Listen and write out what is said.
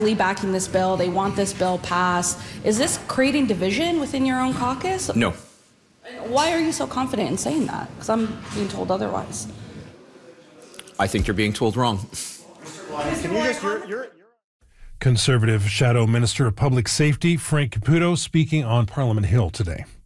backing this bill. They want this bill passed. Is this creating division within your own caucus? No. Why are you so confident in saying that? Because I'm being told otherwise. I think you're being told wrong. Conservative Shadow Minister of Public Safety Frank Caputo speaking on Parliament Hill today.